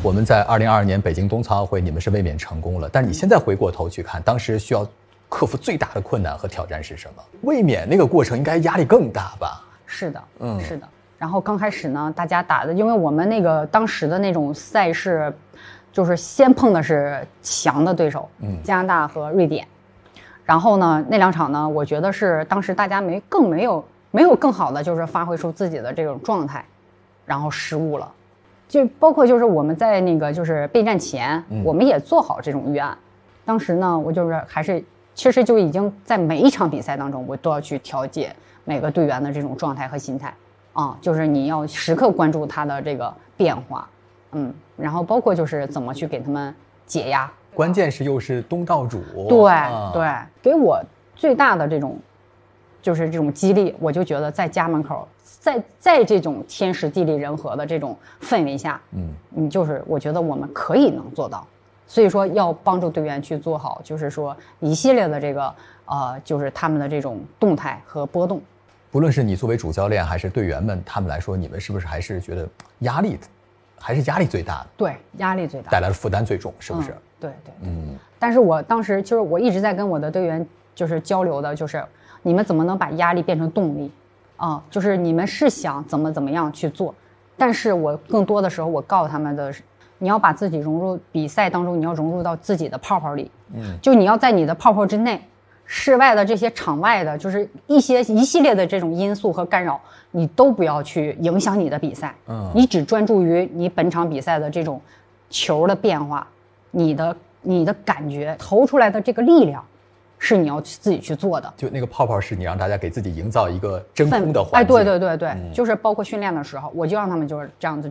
我们在2022年北京冬残奥会，你们是卫冕成功了，但是你现在回过头去看，当时需要克服最大的困难和挑战是什么？卫冕那个过程应该压力更大吧？ 是的，是的。然后刚开始呢，大家打的，因为我们那个当时的那种赛事，就是先碰的是强的对手，加拿大和瑞典。然后呢，那2场呢，我觉得是当时大家没有更好的就是发挥出自己的这种状态，然后失误了。就包括就是我们在那个就是备战前，我们也做好这种预案。当时呢，我就是还是其实就已经在每一场比赛当中，我都要去调节每个队员的这种状态和心态啊，就是你要时刻关注他的这个变化，然后包括就是怎么去给他们解压。 关键是又是东道主， 对，给我最大的这种就是这种激励，我就觉得在家门口。在这种天时地利人和的这种氛围下，你就是我觉得我们可以能做到，所以说要帮助队员去做好，就是说一系列的这个就是他们的这种动态和波动。 不论是你作为主教练还是队员们，他们来说，你们是不是还是觉得压力最大的？ 对，压力最大， 带来的负担最重，是不是？ 对，但是我当时就是我一直在跟我的队员就是交流的，就是你们怎么能把压力变成动力？就是你们是想怎么样去做，但是我更多的时候我告诉他们的是，你要把自己融入比赛当中，你要融入到自己的泡泡里，就你要在你的泡泡之内，室外的这些场外的，就是一系列的这种因素和干扰，你都不要去影响你的比赛，你只专注于你本场比赛的这种球的变化，你的感觉投出来的这个力量。是你要自己去做的， 就那个泡泡是你让大家给自己营造一个真空的环境。 对，就是包括训练的时候，我就让他们就是这样子